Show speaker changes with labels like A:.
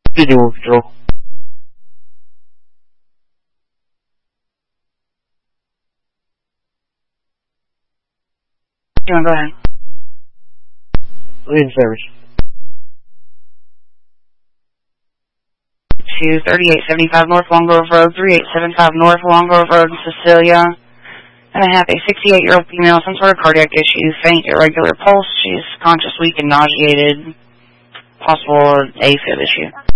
A: Visual Control.
B: Go ahead.
A: Leading service.
B: To 3875 North Long Grove Road, 3875 North Long Grove Road in Cecilia. And I have a 68-year-old female, some sort of cardiac issue, faint, irregular pulse. She's conscious, weak, and nauseated. Possible AFib issue.